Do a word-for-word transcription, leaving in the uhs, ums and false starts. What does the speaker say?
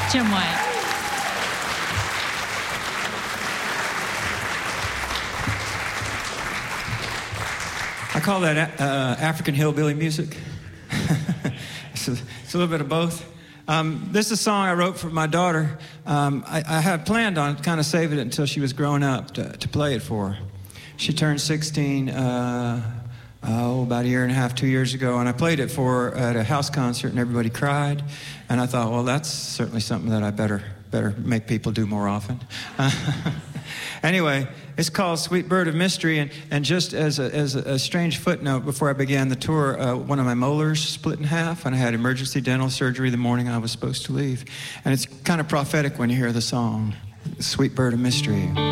Jim White. I call that uh, African hillbilly music. it's, a, it's a little bit of both. Um, this is a song I wrote for my daughter. Um, I, I had planned on kind of saving it until she was growing up to, to play it for her. She turned sixteen uh, oh, about a year and a half, two years ago, and I played it for her at a house concert, and everybody cried. And I thought, well, that's certainly something that I better better make people do more often. Anyway, it's called Sweet Bird of Mystery, and, and just as a, as a, a strange footnote, before I began the tour, uh, one of my molars split in half, and I had emergency dental surgery the morning I was supposed to leave. And it's kind of prophetic when you hear the song, Sweet Bird of Mystery.